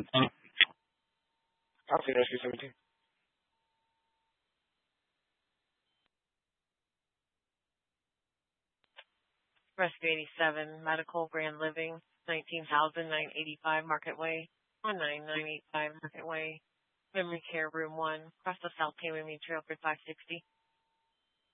I'll see Rescue 17. Rescue 87, Medical Grand Living, 19,985 Market Way, 19985 Market Way. Memory Care Room 1, across the South Tayway Main Trail for 560.